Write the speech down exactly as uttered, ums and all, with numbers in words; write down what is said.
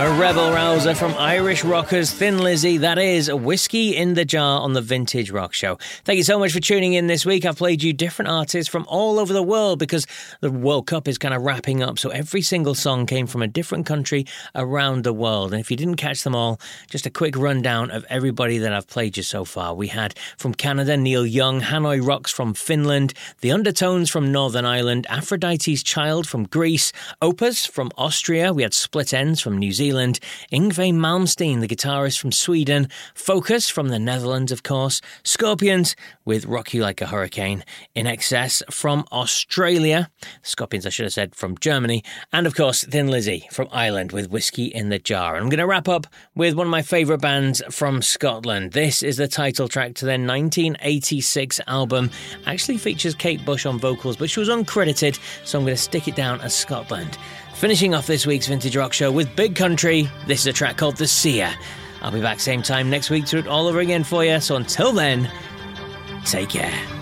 A rebel rouser from Irish rockers Thin Lizzy. That is Whiskey in the Jar on the Vintage Rock Show. Thank you so much for tuning in this week. I've played you different artists from all over the world because the World Cup is kind of wrapping up. So every single song came from a different country around the world. And if you didn't catch them all, just a quick rundown of everybody that I've played you so far. We had from Canada, Neil Young, Hanoi Rocks from Finland, The Undertones from Northern Ireland, Aphrodite's Child from Greece, Opus from Austria. We had Split Ends from New Zealand. Zealand, Yngwie Malmsteen, the guitarist from Sweden, Focus from the Netherlands, of course, Scorpions with Rock You Like a Hurricane, In Excess from Australia, Scorpions I should have said from Germany, and of course Thin Lizzy from Ireland with Whiskey in the Jar. And I'm going to wrap up with one of my favourite bands from Scotland. This is the title track to their nineteen eighty-six album. Actually features Kate Bush on vocals, but she was uncredited, so I'm going to stick it down as Scotland. Finishing off this week's Vintage Rock Show with Big Country, this is a track called The Seer. I'll be back same time next week to do it all over again for you, so until then, take care.